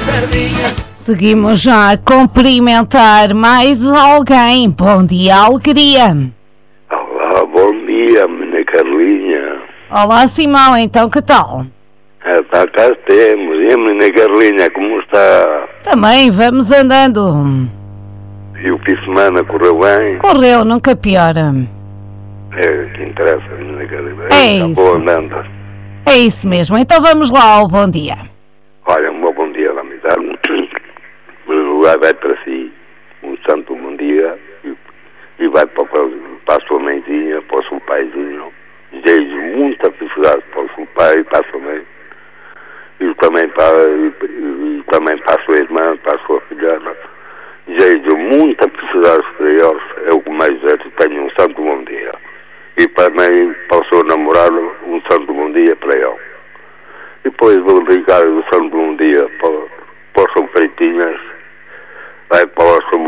Seguimos já a cumprimentar mais alguém. Bom dia, alegria. Olá, bom dia, menina Carlinha. Olá, Simão, então que tal? Cá temos. E a menina Carlinha, como está? Também, vamos andando. E o fim de semana correu bem? Correu, nunca piora. É que interessa, menina Carlinha. É Está isso. boa andando. É isso mesmo, então vamos lá ao bom dia. Olha, um bom dia, lá me dar. Vai para si, um santo bom dia, e vai para a sua mãezinha, para o seu paizinho. Desejo muita felicidade para o seu pai e para a sua mãe. E também para a sua irmã, para a sua filhada. Desejo muita felicidade para eles. É o que mais desejo. Tenho um santo bom dia. E também para o seu namorado, um santo bom dia para ele. E depois vou dedicar o santo bom dia para o seu Freitinhas. Vai para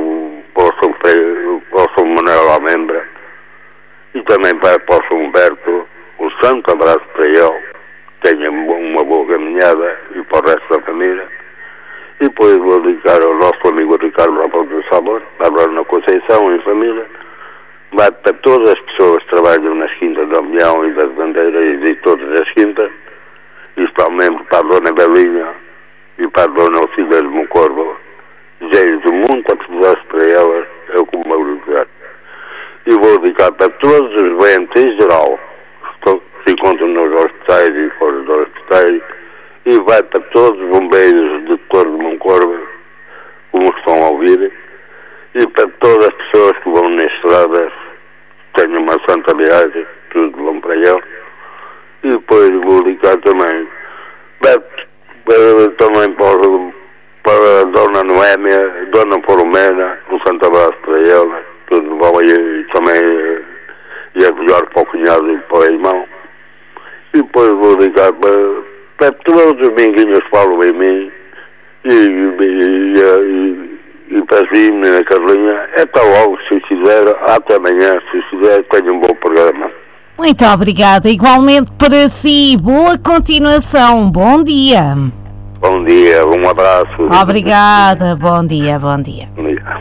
o seu Manuel Almembra. E também para o seu Humberto. Um santo abraço para ele. Tenha uma boa caminhada e para o resto da família. E depois vou dedicar ao nosso amigo Ricardo Rafael do Sabor, para Bruna Conceição e família. Vai para todas as pessoas que trabalham nas quintas do Avião e das Bandeiras e de todas as quintas. E especialmente para a Dona Belinha e para a Dona Alcida de Moncorvo. Desejo muita felicidade para elas, é o que me vou dizer. E vou dedicar para todos os doentes em geral, que se encontram nos hospitais e fora dos hospitais, e vai para todos os bombeiros de Torre de Moncorvo, como estão a ouvir, e para todas as pessoas que vão nas estradas, tenham uma santa viagem, tudo bom para eles. E depois vou dedicar também para a Dona Noémia, Dona Filomena, um santo abraço para ela, tudo bom, e também e a melhor para o cunhado e para o irmão. E depois vou dedicar para todos os minguinhos que falam em mim, e para si, menina Carlinha, até logo, se quiser, até amanhã, se quiser, tenha um bom programa. Muito obrigada, igualmente para si. Boa continuação, bom dia. Bom dia, um abraço. Obrigada, bom dia, bom dia. Bom dia.